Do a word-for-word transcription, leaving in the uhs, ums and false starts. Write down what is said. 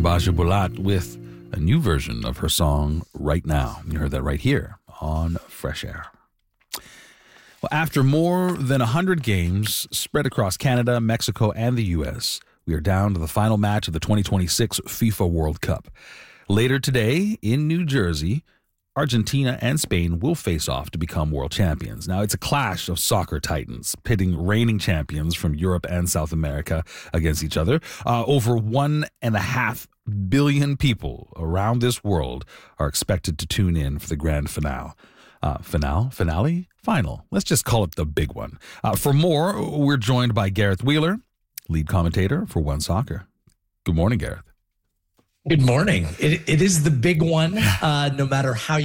Baja Bulat with a new version of her song Right Now. You heard that right here on Fresh Air. Well, after more than one hundred games spread across Canada, Mexico, and the U S, we are down to the final match of the twenty twenty-six FIFA World Cup. Later today in New Jersey, Argentina and Spain will face off to become world champions. Now, it's a clash of soccer titans, pitting reigning champions from Europe and South America against each other. Uh, over one and a half billion people around this world are expected to tune in for the grand finale. Uh, finale? Finale? Final. Let's just call it the big one. Uh, for more, we're joined by Gareth Wheeler, lead commentator for One Soccer. Good morning, Gareth. Good morning. It, it is the big one, uh, no matter how